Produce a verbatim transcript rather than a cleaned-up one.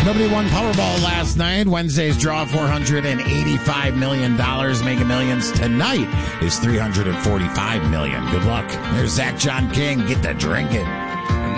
Nobody won Powerball last night. Wednesday's draw, four hundred eighty-five million dollars. Mega Millions tonight is three hundred forty-five million dollars. Good luck. There's Zach John King. Get to drinking.